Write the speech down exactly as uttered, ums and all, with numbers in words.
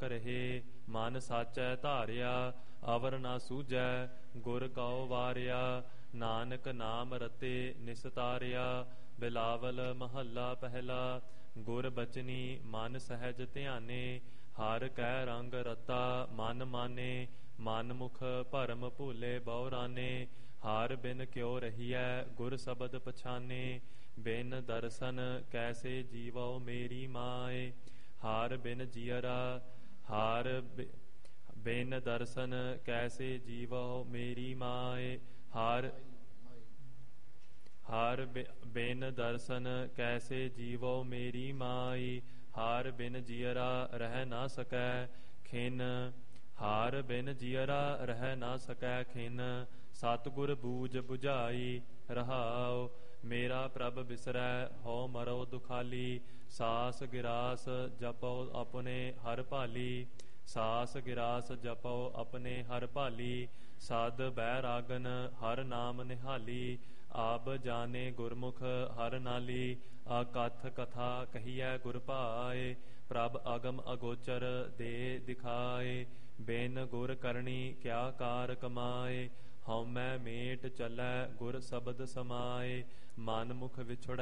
ਰਹੇ। ਮਨ ਸਾਚੈ ਧਾਰਿਆ ਅਵਰ ਨਾ ਸੂਝੈ, ਗੁਰ ਕਉ ਵਾਰਿਆ। ਨਾਨਕ ਨਾਮ ਰਤੇ ਨਿਸਤਾਰਿਆ, ਬਿਲਾਵਲ ਮਹੱਲਾ ਪਹਿਲਾ। ਗੁਰ ਬਚਨੀ ਮਨ ਸਹਿਜ ਧਿਆਨੇ, ਹਰ ਕੈ ਰੰਗ ਰਤਾ ਮਨ ਮਾਨੇ। ਮਨ ਮੁਖ ਭਰਮ ਭੂਲੇ ਬਹੁਰਾਨੇ, ਹਰ ਬਿਨ ਕਿਉ ਰਹੀਐ ਗੁਰ ਸ਼ਬਦ ਪਛਾਨੇ। ਬਿਨ ਦਰਸ਼ਨ ਕੈਸੇ ਜੀਵੋ ਮੇਰੀ ਮਾਏ, ਹਰ ਬਿਨ ਜੀਅਰਾ ਹਰ ਬਿਨ ਦਰਸ਼ਨ ਕੈਸੇ ਜੀਵੋ ਮੇਰੀ ਮਾਏ। ਹਰ ਹਰ ਬਿਨ ਦਰਸ਼ਨ ਕੈਸੇ ਜੀਵੋ ਮੇਰੀ ਮਾਈ। ਹਰ ਬਿਨ ਜੀਅਰਾ ਰਹਿ ਨਾ ਸਕੈ ਖਿਨ, ਹਰ ਬਿਨ ਜੀਅਰਾ ਰਹਿ ਨਾ ਸਕੈ ਖਿਨ। ਸਤਿਗੁਰ ਬੂਝ ਬੁਝਾਈ ਰਹਾਉ, ਮੇਰਾ ਪ੍ਰਭ ਬਿਸਰੈ ਹਉ ਮਰੋ ਦੁਖਾਲੀ। ਸਾਸ ਗਿਰਾਸ ਜਪੋ ਆਪਣੇ ਹਰ ਭਾਲੀ, ਸਾਸ ਗਿਰਾਸ ਜਪੋ ਆਪਣੇ ਹਰ ਭਾਲੀ। ਸਦ ਬੈਰਾਗਨ ਹਰ ਨਾਮ ਨਿਹਾਲੀ, ਆਬ ਜਾਣੇ ਗੁਰਮੁਖ ਹਰ ਨਾਲੀ। ਅਕਥ ਕਥਾ ਕਹੀਐ ਗੁਰ ਭਾਏ, ਪ੍ਰਭ ਅਗਮ ਅਗੋਚਰ ਦੇ ਦਿਖਾਏ। ਬਿਨ ਗੁਰ ਕਰਨੀ ਕਿਆ ਕਾਰ ਕਮਾਏ, ਹਉਮੈ ਮੇਟ ਚਲੈ ਗੁਰ ਸ਼ਬਦ ਸਮਾਏ। ਮਨ ਮੁਖ ਵਿਛੜੈ